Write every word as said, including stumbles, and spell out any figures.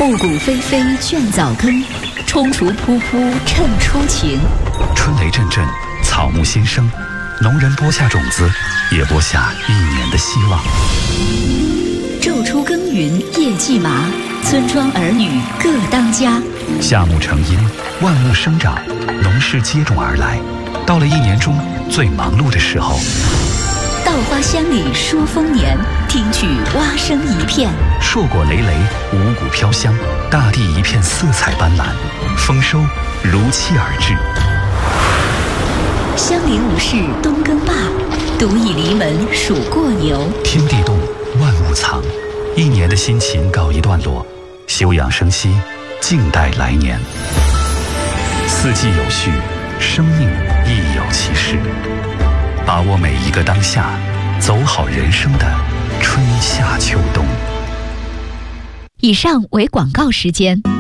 暮鼓霏霏倦早更，踌躇扑扑趁初晴。 春雷阵阵，草木新生，农人播下种子，也播下一年的希望。 昼出耕耘夜绩麻，村庄儿女各当家。 夏木成荫，万物生长，农事接踵而来。到了一年中最忙碌的时候， 稻花香里说丰年，听取蛙声一片。 硕果累累，五谷飘香，大地一片色彩斑斓，丰收如期而至。 乡邻无事冬耕罢，独倚篱门数过牛。 天地动，万物藏，一年的辛勤告一段落，休养生息，静待来年。四季有序，生命亦有其事，把握每一个当下，走好人生的春夏秋冬。 以上为广告时间。